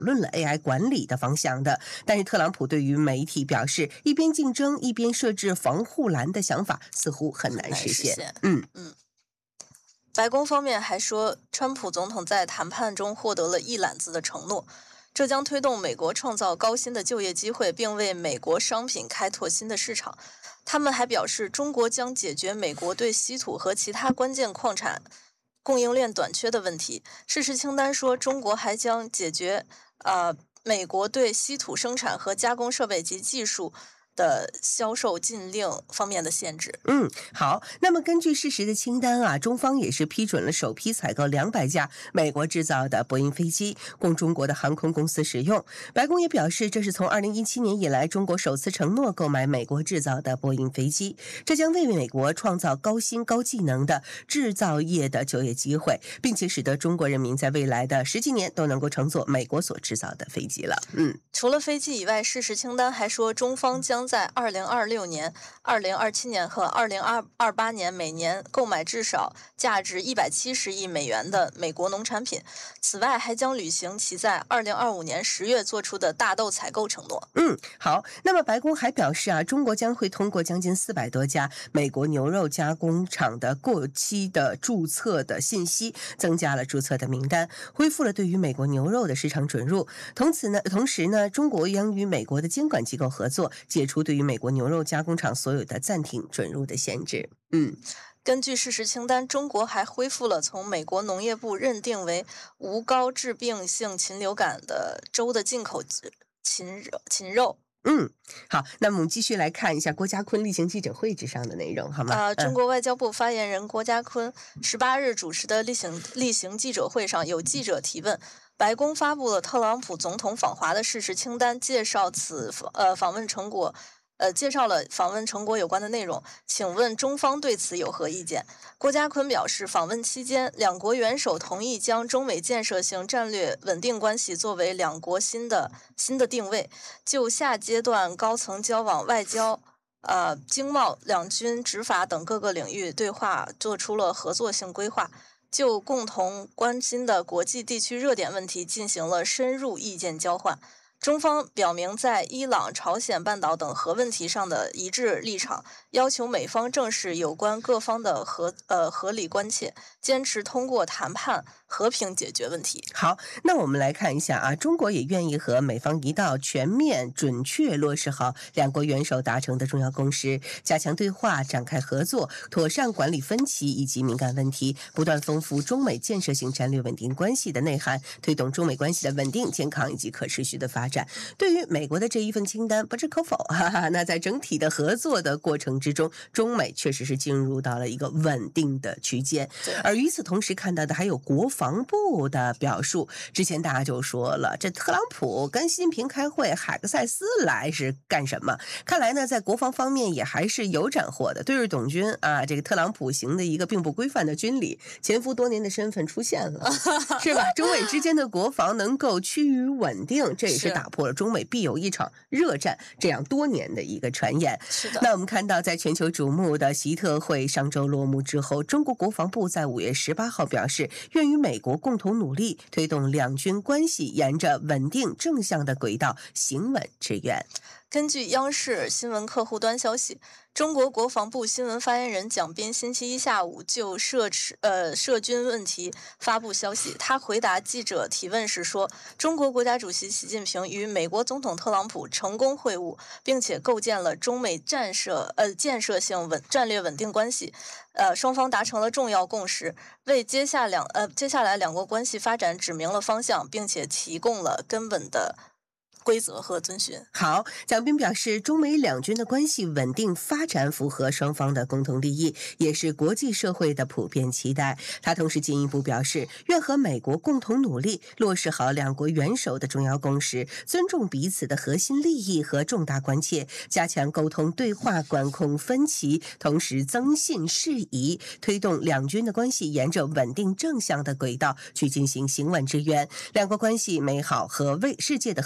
论了 AI 管理的方向的。但是特朗普对于媒体表示，一边竞争一边设置防护栏的想法似乎很难实现。 白宫方面还说，川普总统在谈判中获得了一揽子的承诺，这将推动美国创造高薪的就业机会，并为美国商品开拓新的市场。他们还表示，中国将解决美国对稀土和其他关键矿产供应链短缺的问题。事实清单说，中国还将解决美国对稀土生产和加工设备及技术的销售禁令方面的限制。 好，那么根据事实的清单啊，中方也是批准了首批采购200架美国制造的波音飞机，供中国的航空公司使用。白宫也表示，这是从2017年以来中国首次承诺购买美国制造的波音飞机，这将为美国创造高薪高技能的制造业的就业机会，并且使得中国人民在未来的10几年都能够乘坐美国所制造的飞机了。 除了飞机以外，事实清单还说，中方将在2026年、2027年和2028年每年购买至少价值170亿美元的美国农产品。此外，还将履行其在2025年10月做出的大豆采购承诺。 好，那么白宫还表示啊，中国将会通过将近400多家美国牛肉加工厂的过期的注册的信息，增加了注册的名单，恢复了对于美国牛肉的市场准入。同时呢，中国将与美国的监管机构合作，解除对于美国牛肉加工厂所有的暂停准入的限制。 根据事实清单，中国还恢复了从美国农业部认定为无高致病性禽流感的州的进口禽肉。 好，那么我们继续来看一下郭家坤例行记者会之上的内容，好吗？ 中国外交部发言人郭家坤18日主持的例行记者会上，有记者提问，白宫发布了特朗普总统访华的事实清单，介绍访问成果。介绍了访问成果有关的内容，请问中方对此有何意见？郭家坤表示，访问期间，两国元首同意将中美建设性战略稳定关系作为两国新的定位，就下阶段高层交往、外交、经贸、两军执法等各个领域对话做出了合作性规划，就共同关心的国际地区热点问题进行了深入意见交换。中方表明在伊朗、朝鲜半岛等核问题上的一致立场，要求美方正视有关各方的合理关切，坚持通过谈判和平解决问题。 好，那我们来看一下啊，中国也愿意和美方一道全面准确落实好两国元首达成的重要共识，加强对话，展开合作，妥善管理分歧以及敏感问题，不断丰富中美建设性战略稳定关系的内涵，推动中美关系的稳定、健康以及可持续的发展。对于美国的这一份清单不置可否，那在整体的合作的过程之中，中美确实是进入到了一个稳定的区间。而与此同时看到的还有国防部的表述，之前大家就说了，这特朗普跟习近平开会，海克塞斯来是干什么？看来呢，在国防方面也还是有斩获的。对日董军啊，这个特朗普行的一个并不规范的军礼，潜伏多年的身份出现了，是吧？中美之间的国防能够趋于稳定，这也是打破了中美必有一场热战这样多年的一个传言。 是的。 那我们看到，在全球瞩目的习特会上周落幕之后，中国国防部在5月18号表示，愿与美国共同努力，推动两军关系沿着稳定正向的轨道行稳致远。 根据央视新闻客户端消息，中国国防部新闻发言人蒋斌星期一下午就涉军问题发布消息。他回答记者提问时说，中国国家主席习近平与美国总统特朗普成功会晤，并且构建了中美建设性战略稳定关系。双方达成了重要共识，为接下来两国关系发展指明了方向，并且提供了根本的规则和遵循。 好，蒋斌表示，中美两军的关系稳定发展符合双方的共同利益，也是国际社会的普遍期待。他同时进一步表示，愿和美国共同努力，落实好两国元首的重要共识，尊重彼此的核心利益和重大关切，加强沟通对话，管控分歧，同时增信释疑，推动两军的关系沿着稳定正向的轨道去进行行稳致远。两国关系美好和为世界的和平稳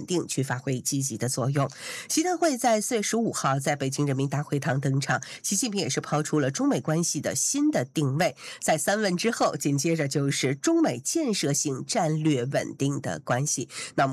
稳定去发挥积极的作用。习特会在4月15号在北京人民大会堂登场，习近平也是抛出了中美关系的新的定位，在3问之后，紧接着就是中美建设性战略稳定的关系。那我们